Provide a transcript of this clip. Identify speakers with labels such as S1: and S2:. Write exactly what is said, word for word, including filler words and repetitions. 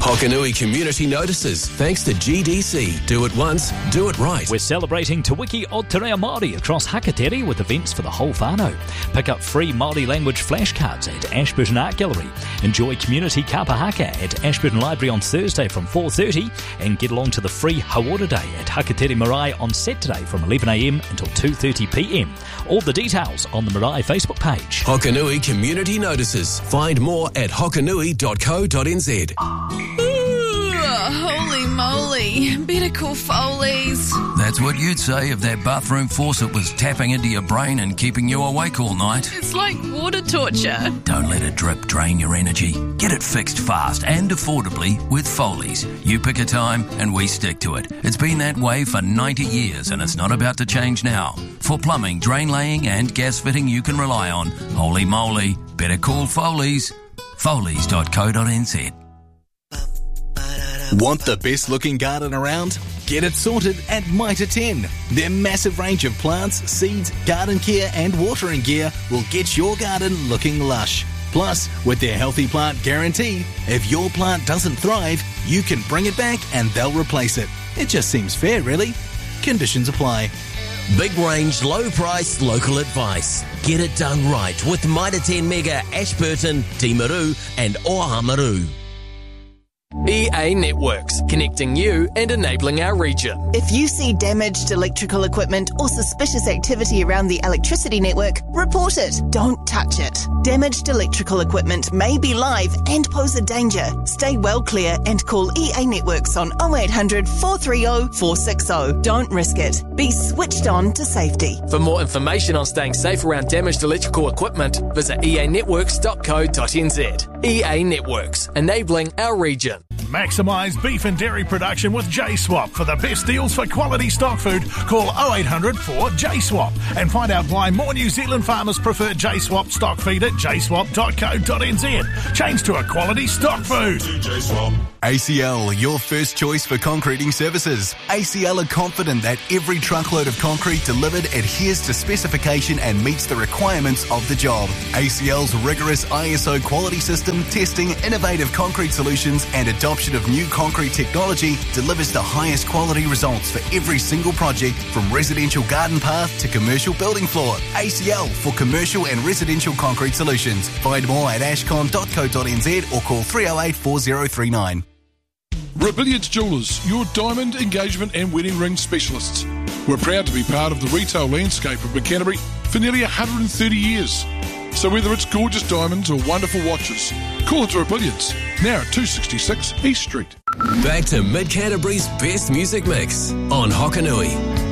S1: Hokanui Community Notices, thanks to G D C. Do it once, do it right.
S2: We're celebrating Te Wiki o Te Reo Māori across Hakatere with events for the whole whānau. Pick up free Māori language flashcards at Ashburton Art Gallery. Enjoy community kapa haka at Ashburton Library on Thursday from four thirty and get along to the free Hawara Day at Hakatere Marae on Saturday from eleven a m until two thirty p m. All the details on the Marae Facebook page.
S1: Hokanui Community Notices. Find more at hokanui dot co dot n z.
S3: Holy moly, better call Foley's.
S4: That's what you'd say if that bathroom faucet was tapping into your brain and keeping you awake all night.
S3: It's like water torture.
S4: Don't let a drip drain your energy. Get it fixed fast and affordably with Foley's. You pick a time and we stick to it. It's been that way for ninety years and it's not about to change now. For plumbing, drain laying and gas fitting you can rely on, holy moly, better call Foley's. Foley's dot co dot n z.
S5: Want the best looking garden around? Get it sorted at Mitre ten. Their massive range of plants, seeds, garden care and watering gear will get your garden looking lush. Plus, with their healthy plant guarantee, if your plant doesn't thrive, you can bring it back and they'll replace it. It just seems fair, really. Conditions apply.
S6: Big range, low price, local advice. Get it done right with Mitre ten Mega, Ashburton, Timaru and Oamaru.
S7: E A Networks, connecting you and enabling our region.
S8: If you see damaged electrical equipment or suspicious activity around the electricity network, report it. Don't touch it. Damaged electrical equipment may be live and pose a danger. Stay well clear and call E A Networks on oh eight hundred, four three oh, four six oh. Don't risk it. Be switched on to safety.
S7: For more information on staying safe around damaged electrical equipment, visit e a networks dot co dot n z. E A Networks, enabling our region.
S9: Maximise beef and dairy production with J-Swap. For the best deals for quality stock food, call oh eight hundred, four J swap and find out why more New Zealand farmers prefer J-Swap stock feed at j swap dot co dot n z. Change to a quality stock food.
S5: A C L, your first choice for concreting services. A C L are confident that every truckload of concrete delivered adheres to specification and meets the requirements of the job. A C L's rigorous I S O quality system, testing, innovative concrete solutions and adoption of new concrete technology delivers the highest quality results for every single project, from residential garden path to commercial building floor. A C L for commercial and residential concrete solutions. Find more at ashcon dot co dot n z or call three oh eight, four oh three nine.
S10: Rebilliards Jewellers, your diamond, engagement and wedding ring specialists. We're proud to be part of the retail landscape of Canterbury for nearly one hundred thirty years. So whether it's gorgeous diamonds or wonderful watches, call into Rebilliards, now at two sixty-six East Street.
S1: Back to Mid Canterbury's best music mix on Hokanui.